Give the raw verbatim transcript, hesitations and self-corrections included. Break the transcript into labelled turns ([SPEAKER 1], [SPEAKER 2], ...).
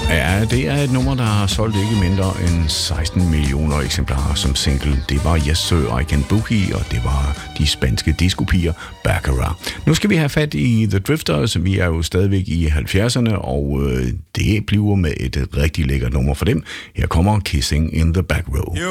[SPEAKER 1] Ja, det er et nummer, der har solgt ikke mindre end seksten millioner eksemplarer som single. Det var Yes Sir, I Can Boogie, og det var de spanske discopiger Baccarat. Nu skal vi have fat i The Drifters. Vi er jo stadigvæk i halvfjerdserne, og øh, det bliver med et rigtig lækkert nummer for dem. Her kommer Kissing in the Back Row.